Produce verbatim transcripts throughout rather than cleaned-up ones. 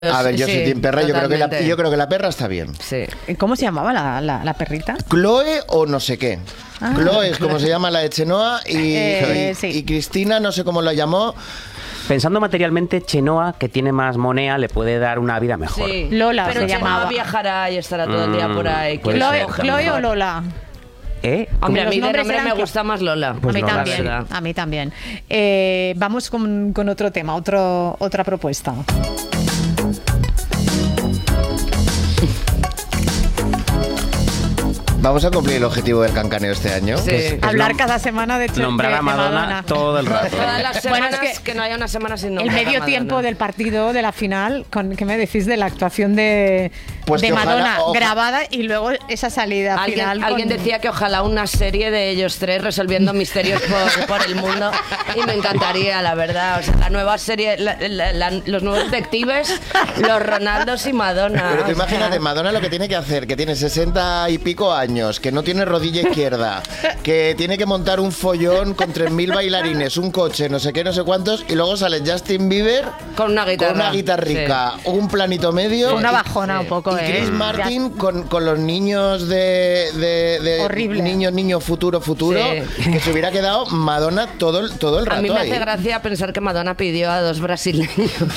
A ver, yo Sí, soy Team Perra, yo creo, que la, totalmente. yo creo que la perra está bien. Sí. ¿Cómo se llamaba la, la, la perrita? Chloe o no sé qué. Ah. Chloe es como se llama la de Chenoa y, Eh, y- sí. y Cristina, no sé cómo la llamó. Pensando materialmente, Chenoa, que tiene más monea, le puede dar una vida mejor. Sí. Lola Pero se Chenoa llamaba. viajará y estará todo el día por ahí. Mm, puede ¿Quién ¿Chloe, la ser. coge Chloe o mejor? Lola? ¿Eh? Hombre, a Los mí de nombres nombre eran me que- gusta más Lola. Pues a mí Lola, también, ¿verdad? a mí también. Eh, vamos con, con otro tema, otro, otra propuesta. Vamos a cumplir el objetivo del cancaneo este año. Sí. que es- Hablar cada semana de, de, Nombrar de a Madonna, Madonna. todo el rato. Todas las Bueno, semanas, es que que, no haya una semana sin El nombrar a medio Madonna. tiempo del partido de la final, con, ¿qué me decís de la actuación de, Pues de que ojalá- Madonna oja- grabada y luego esa salida Alguien, final? alguien con- decía que ojalá una serie de ellos tres resolviendo misterios por, por el mundo y me encantaría, la verdad. O sea, la nueva serie, la- la- la- los nuevos detectives, los Ronaldos y Madonna. Pero tú O sea, imagínate, Madonna lo que tiene que hacer, que tiene sesenta y pico años, que no tiene rodilla izquierda, que tiene que montar un follón con tres mil bailarines, un coche, no sé qué, no sé cuántos, y luego sale Justin Bieber Con una guitarra. con una guitarrica, un planito medio. Una y- bajona Sí. un poco, Y ¿eh? Chris Ya- Martin con, con los niños de, de, de Horrible. niños, niños, futuro, futuro, Sí. que se hubiera quedado Madonna todo, el- todo el rato A mí me ahí. hace gracia pensar que Madonna pidió a dos brasileños.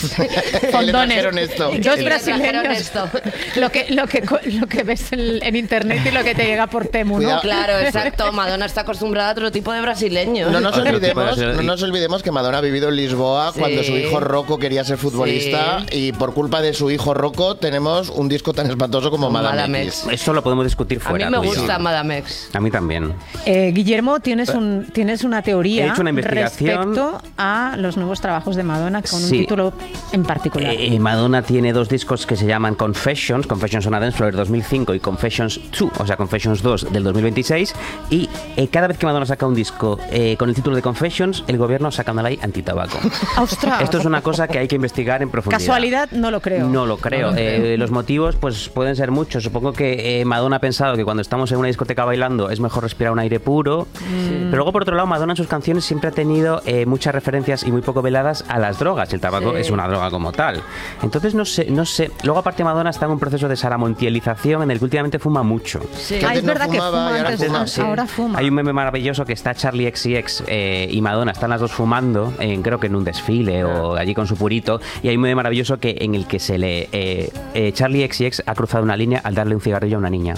Le Fondones. trajeron esto. Dos Y le trajeron brasileños. esto. Lo que, lo, que, co- lo que ves en, en internet y lo que te llega por Temu, ¿no? Cuidado. Claro, exacto. Madonna está acostumbrada a otro tipo de brasileños. No nos, Otro tipo de olvidemos, ser- no nos olvidemos que Madonna ha vivido en Lisboa Sí. cuando su hijo Rocco quería ser futbolista Sí. y por culpa de su hijo Rocco tenemos un disco tan espantoso como Como Madame, Madame X. X. Esto lo podemos discutir A mí fuera. me tú y yo. gusta Madame X. A mí también. Eh, Guillermo, tienes, un, tienes una teoría He hecho una investigación. respecto a los nuevos trabajos de Madonna con un Sí. título en particular. Eh, Madonna tiene dos discos que se llaman Confessions, Confessions on a Dance Floor del dos mil cinco y Confessions dos, o sea, Confessions dos del dos mil veintiséis. Y eh, cada vez que Madonna saca un disco eh, con el título de Confessions, el gobierno saca una ley antitabaco. ¡Ostras! Esto es una cosa que hay que investigar en profundidad. Casualidad, no lo creo. No lo creo. No lo creo. Eh, los motivos pues pueden ser muchos. Supongo que eh, Madonna ha pensado que cuando estamos en una discoteca bailando es mejor respirar un aire puro. Pero luego, por otro lado, Madonna en sus canciones siempre ha tenido eh, muchas referencias y muy poco veladas a las drogas. El tabaco Sí. es una droga como tal. Entonces, no sé, no sé. Luego, aparte, Madonna está en un proceso de saramontielización en el que últimamente fuma mucho. Sí. Que Ah, antes es no verdad que fumaba fuma y ahora antes, fuma. ah, Sí. ahora fuma. Hay un meme maravilloso que está Charlie X C X eh, y Madonna, están las dos fumando, en, creo que en un desfile o allí con su purito, y hay un meme maravilloso que, en el que se le eh, eh, Charlie X C X ha cruzado una línea al darle un cigarrillo a una niña.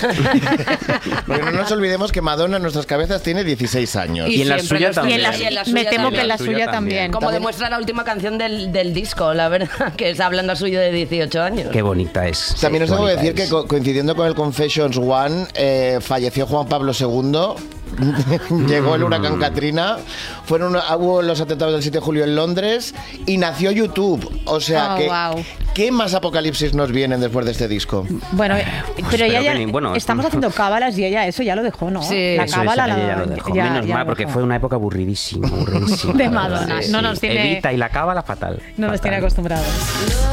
Porque no nos olvidemos que Madonna en nuestras cabezas tiene dieciséis años. Y en la siempre suya los- también. Y en la- y en la me suya temo también. que en la suya suya también. también. Como También- demuestra la última canción del, del disco, la verdad, que es hablando a suyo de dieciocho años. Qué bonita es. También os Qué tengo que bonita decir que es. co- coincidiendo con el Confessions One, eh, falleció Juan Pablo segundo. Llegó el huracán Katrina, fueron hubo los atentados del siete de julio en Londres y nació YouTube. O sea Oh, que, wow. ¿qué más apocalipsis nos vienen después de este disco? Bueno, eh, pero ella espero ya que ni- bueno, estamos haciendo cábalas y ella eso ya lo dejó, ¿no? Sí. La Eso es, cábala ella la- ya lo dejó. ya- Menos ya mal, lo porque dejó. fue una época aburridísima, aburridísima. De la verdad. Madonna. Sí, No sí. nos tiene- Evita y la cábala fatal. No nos fatal. tiene acostumbrados.